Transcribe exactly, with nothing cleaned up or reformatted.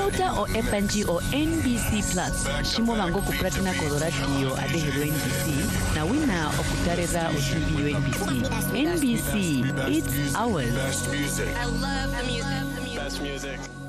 Futa o Epanji o N B C Plus. Shimo vango kupratina koloratio adehero N B C. Na wina okutareza otubiyo N B C. N B C, it's ours. Best music. I love the music. Best music.